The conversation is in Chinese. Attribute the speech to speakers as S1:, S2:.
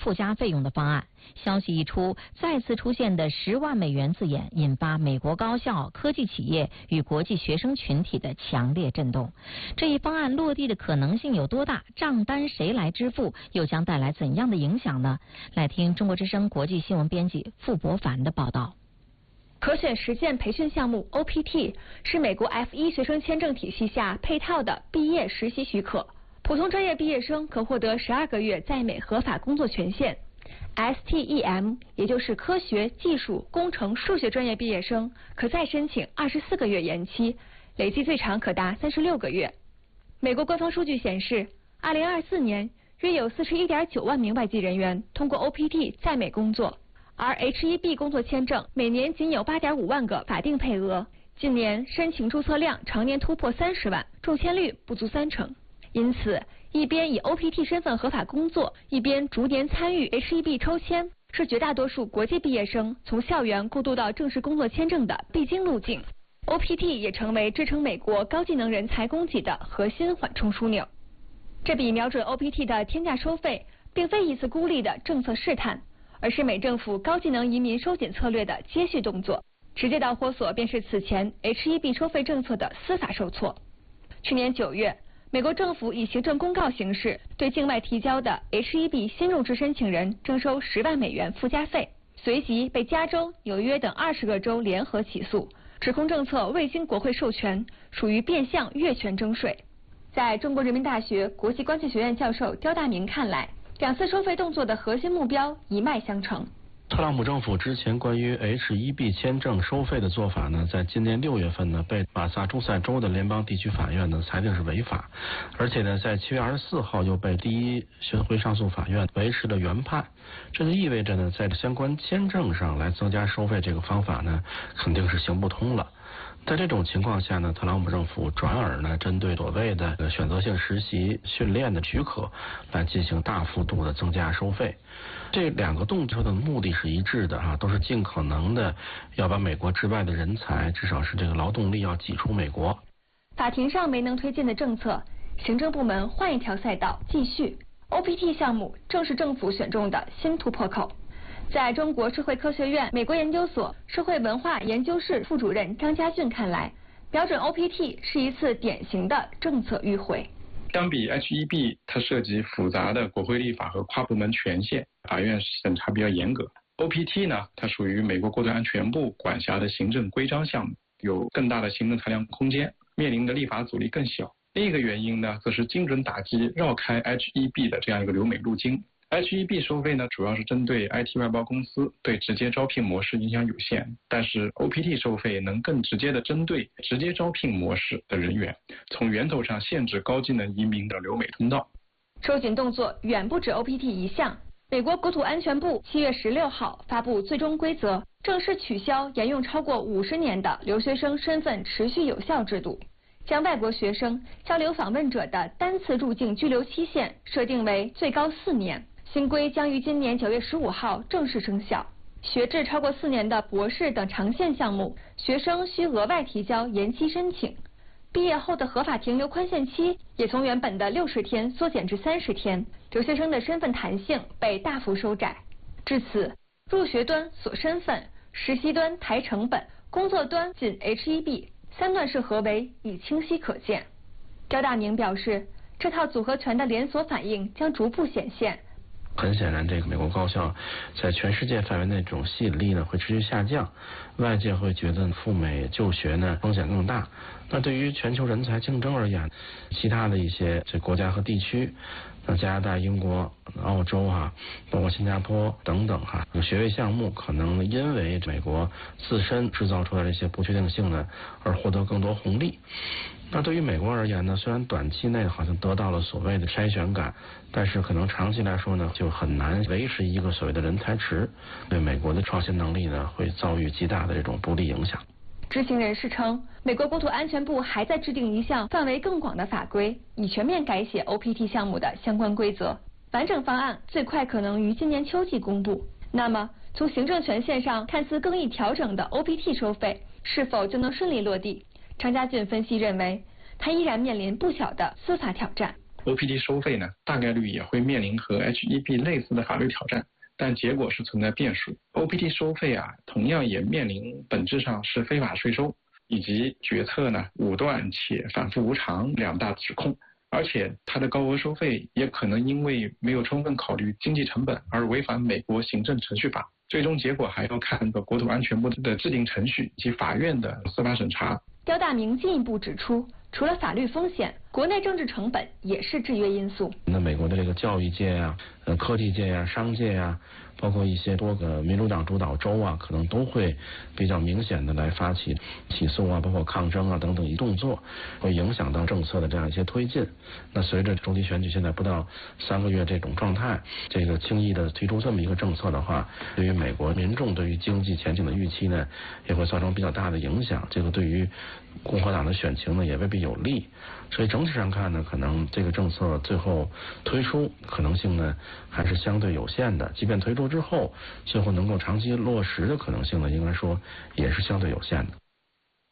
S1: 附加费用的方案。消息一出，再次出现的10万美元字眼，引发美国高校、科技企业与国际学生群体的强烈震动。这一方案落地的可能性有多大？账单谁来支付？又将带来怎样的影响呢？来听中国之声国际新闻编辑傅博凡的报道。
S2: 可选实践培训项目 OPT 是美国 F1学生签证体系下配套的毕业实习许可，普通专业毕业生可获得12个月在美合法工作权限。STEM 也就是科学、技术、工程、数学专业毕业生可再申请24个月延期，累计最长可达36个月。美国官方数据显示，2024年约有41.9万名外籍人员通过 OPT 在美工作，而 H1B 工作签证每年仅有8.5万个法定配额，近年申请注册量常年突破30万，中签率不足30%。因此，一边以 OPT 身份合法工作，一边逐年参与 H1B 抽签，是绝大多数国际毕业生从校园过渡到正式工作签证的必经路径。OPT 也成为支撑美国高技能人才供给的核心缓冲枢纽。这笔瞄准 OPT 的天价收费，并非一次孤立的政策试探，而是美政府高技能移民收紧策略的接续动作。直接导火索便是此前 H1B 收费政策的司法受挫。去年9月，美国政府以行政公告形式对境外提交的 H1B 新入职申请人征收10万美元附加费，随即被加州、纽约等20个州联合起诉，指控政策未经国会授权，属于变相越权征税。在中国人民大学国际关系学院教授刁大明看来，两次收费动作的核心目标一脉相承。
S3: 特朗普政府之前关于 H1B 签证收费的做法呢，在今年6月份呢，被马萨诸塞州的联邦地区法院呢裁定是违法，而且呢，在7月24号又被第一巡回上诉法院维持了原判。这就意味着呢，在相关签证上来增加收费这个方法呢，肯定是行不通了。在这种情况下呢，特朗普政府转而呢，针对所谓的选择性实习训练的许可来进行大幅度的增加收费。这两个动作的目的是一致的都是尽可能的要把美国之外的人才，至少是这个劳动力要挤出美国。
S2: 法庭上没能推进的政策，行政部门换一条赛道继续。OPT 项目正是政府选中的新突破口。在中国社会科学院美国研究所社会文化研究室副主任张家俊看来，标准 OPT 是一次典型的政策迂回。
S4: 相比 H1B， 它涉及复杂的国会立法和跨部门权限，法院审查比较严格。OPT 呢，它属于美国国土安全部管辖的行政规章项目，有更大的行政裁量空间，面临的立法阻力更小。另一个原因呢，则是精准打击绕开 H1B 的这样一个留美路径。H1B 收费呢，主要是针对 IT 外包公司，对直接招聘模式影响有限。但是 OPT 收费能更直接的针对直接招聘模式的人员，从源头上限制高技能移民的留美通道。
S2: 收紧动作远不止 OPT 一项。美国国土安全部7月16号发布最终规则，正式取消沿用超过50年的留学生身份持续有效制度，将外国学生交流访问者的单次入境居留期限设定为最高4年。新规将于今年9月15号正式生效。学制超过4年的博士等长线项目，学生需额外提交延期申请。毕业后的合法停留宽限期也从原本的60天缩减至30天，留学生的身份弹性被大幅收窄。至此，入学端锁身份，实习端抬成本，工作端仅 H1B， 3段式合围已清晰可见。刁大明表示，这套组合拳的连锁反应将逐步显现。
S3: 很显然，这个美国高校在全世界范围内这种吸引力呢会持续下降，外界会觉得赴美就学呢风险更大。那对于全球人才竞争而言，其他的一些这国家和地区，那加拿大、英国、澳洲包括新加坡等等学位项目可能因为美国自身制造出来的一些不确定性呢而获得更多红利。那对于美国而言呢，虽然短期内好像得到了所谓的筛选感，但是可能长期来说呢，就很难维持一个所谓的人才池，对美国的创新能力呢，会遭遇极大的这种不利影响。
S2: 知情人士称，美国国土安全部还在制定一项范围更广的法规，以全面改写 OPT 项目的相关规则。完整方案最快可能于今年秋季公布。那么，从行政权限上看似更易调整的 OPT 收费，是否就能顺利落地？张家俊分析认为，他依然面临不小的司法挑战。
S4: OPT 收费呢，大概率也会面临和 HEB 类似的法律挑战，但结果是存在变数。OPT 收费啊，同样也面临本质上是非法税收，以及决策呢武断且反复无常两大指控。而且它的高额收费也可能因为没有充分考虑经济成本而违反美国行政程序法，最终结果还要看国土安全部的制定程序及法院的司法审查。
S2: 刁大明进一步指出，除了法律风险，国内政治成本也是制约因素。
S3: 那美国的这个教育界啊、科技界啊、商界啊，包括一些多个民主党主导州啊，可能都会比较明显的来发起起诉啊，包括抗争啊等等一动作，会影响到政策的这样一些推进。那随着中期选举现在不到3个月这种状态，这个轻易的提出这么一个政策的话，对于美国民众对于经济前景的预期呢，也会造成比较大的影响。这个对于共和党的选情呢，也未必有利。所以整体上看呢，可能这个政策最后推出可能性呢还是相对有限的，即便推出之后，最后能够长期落实的可能性呢，应该说也是相对有限的。